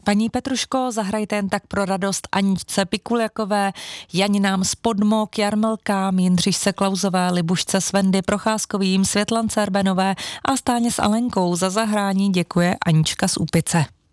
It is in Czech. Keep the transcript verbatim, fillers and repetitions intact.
Paní Petruško, zahrajte jen tak pro radost Aničce Pikuliakové, Janinám z Podmok, Jarmilkám, Jindřišce Klauzové, Libušce Svendy Procházkovým, Světlance Erbenové a Stáně s Alenkou. Za zahrání děkuje Anička z Úpice.